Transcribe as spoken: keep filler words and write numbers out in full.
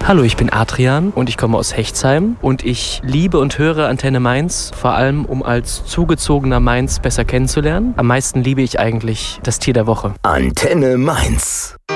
Hallo, ich bin Adrian und ich komme aus Hechtsheim und ich liebe und höre Antenne Mainz, vor allem um als zugezogener Mainz besser kennenzulernen. Am meisten liebe ich eigentlich das Tier der Woche. Antenne Mainz.